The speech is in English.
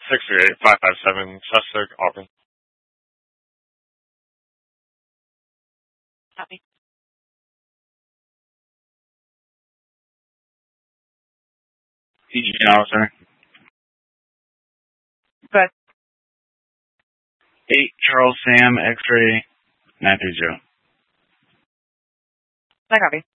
638-557, Chester, Auburn. Copy. PG officer. Good. 8 Charles Sam, X-ray 930. I copy.